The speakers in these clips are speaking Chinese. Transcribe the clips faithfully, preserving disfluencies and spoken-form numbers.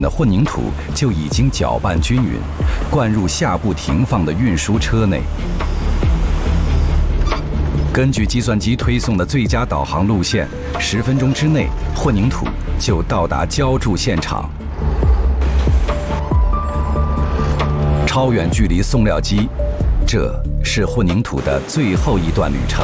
的混凝土就已经搅拌均匀，灌入下部停放的运输车内。根据计算机推送的最佳导航路线，十分钟之内，混凝土就到达浇筑现场。超远距离送料机，这是混凝土的最后一段旅程。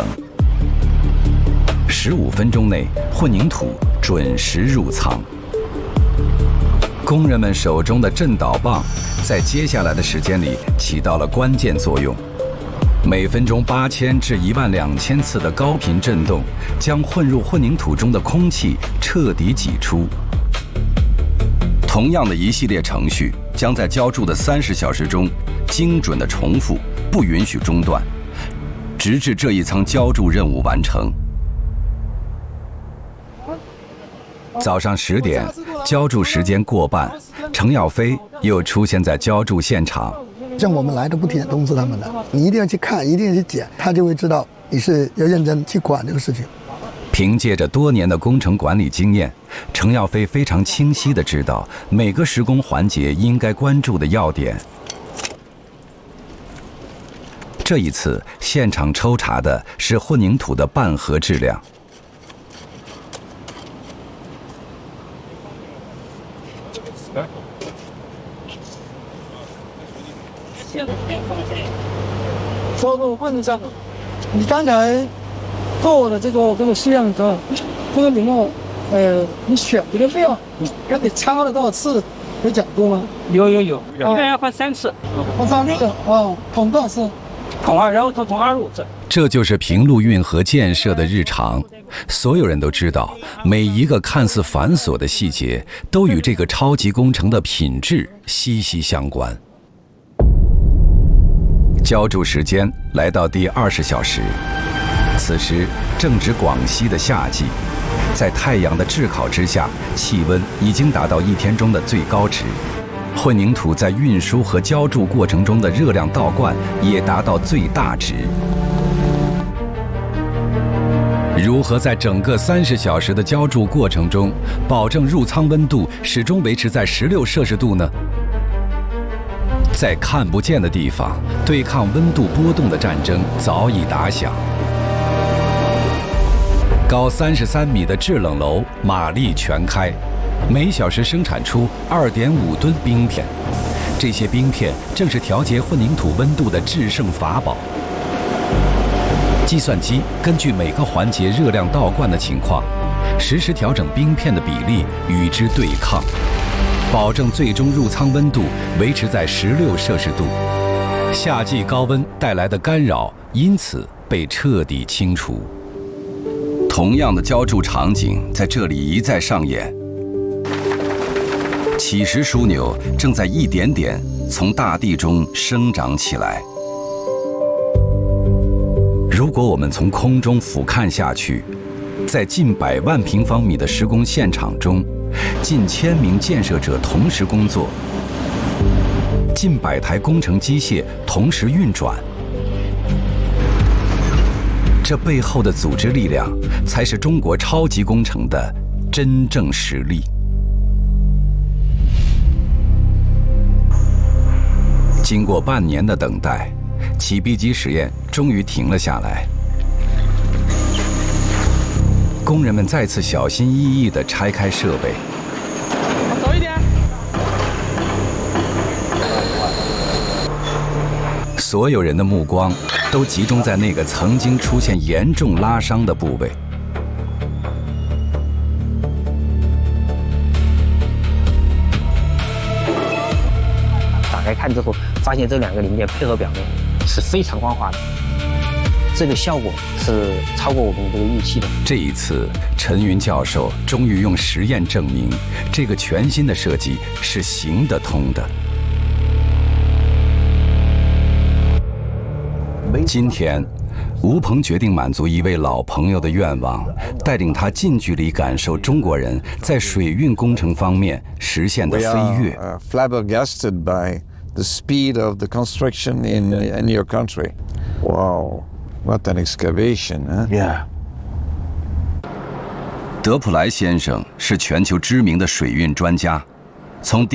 十五分钟内，混凝土准时入仓。工人们手中的震导棒，在接下来的时间里起到了关键作用。每分钟八千至一万两千次的高频振动，将混入混凝土中的空气彻底挤出。同样的一系列程序，将在浇筑的三十小时中精准地重复，不允许中断，直至这一层浇筑任务完成。早上十点，浇筑时间过半，程耀飞又出现在浇筑现场。 像我们来的不点通知他们的，你一定要去看，一定要去检，他就会知道你是要认真去管这个事情。 凭借着多年的工程管理经验，程耀飞非常清晰地知道每个施工环节应该关注的要点。这一次，现场抽查的是混凝土的拌合质量。 说我问一下，你刚才做的这个这个试样的时候，这个里面，呃，你选这个料，跟你敲了多少次，有讲过吗？ 有有有，一般要换三次。 换三次哦，捅多少次？ 捅二，然后捅捅二五次。 这就是平陆运河建设的日常，所有人都知道，每一个看似繁琐的细节，都与这个超级工程的品质息息相关。浇筑时间来到第二十小时，此时正值广西的夏季，在太阳的炙烤之下，气温已经达到一天中的最高值。混凝土在运输和浇筑过程中的热量倒灌也达到最大值。如何在整个三十小时的浇筑过程中，保证入仓温度始终维持在十六摄氏度呢？在看不见的地方，对抗温度波动的战争早已打响。高三十三米的制冷楼马力全开，每小时生产出二点五吨冰片。这些冰片正是调节混凝土温度的制胜法宝。计算机根据每个环节热量倒灌的情况，实时调整冰片的比例与之对抗，保证最终入仓温度维持在十六摄氏度。夏季高温带来的干扰因此被彻底清除。同样的浇筑场景在这里一再上演。乞食枢纽正在一点点从大地中生长起来。如果我们从空中俯瞰下去，在近百万平方米的施工现场中，近千名建设者同时工作，近百台工程机械同时运转。这背后的组织力量，才是中国超级工程的真正实力。经过半年的等待，起壁机实验终于停了下来。工人们再次小心翼翼地拆开设备。 走一点。 所有人的目光都集中在那个曾经出现严重拉伤的部位。 打开看之后，发现这两个零件配合表面是非常光滑的，这个效果是超过我们这个预期的。 这一次，陈云教授终于用实验证明，这个全新的设计是行得通的。今天，吴鹏决定满足一位老朋友的愿望，带领他近距离感受中国人在水运工程方面实现的飞跃。 We are, uh, flabbergasted by the speed of the construction in in your country. Wow, what an excavation, huh? Yeah. 德普莱先生是全球知名的水运专家，从第